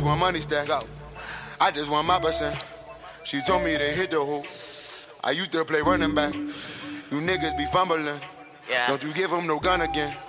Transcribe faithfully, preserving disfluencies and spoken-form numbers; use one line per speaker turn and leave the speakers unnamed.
want money stack. Go. I just want my percent. She told me to hit the hoop. I used to play running back. You niggas be fumbling.
Yeah.
Don't you give them no gun again.